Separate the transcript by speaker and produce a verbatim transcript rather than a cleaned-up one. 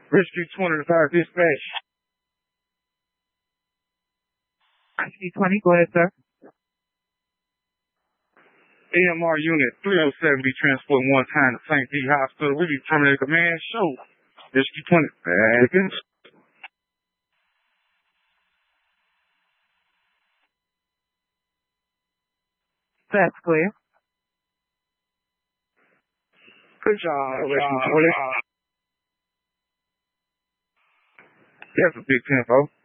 Speaker 1: Rescue twenty to fire dispatch.
Speaker 2: Rescue twenty, go ahead, sir.
Speaker 1: A M R Unit three oh seven be transporting one time to Saint D Hospital. We be terminating command. Show. Rescue twenty. Seconds.
Speaker 2: That's clear.
Speaker 1: Good job, Rescue twenty. That's a big tempo.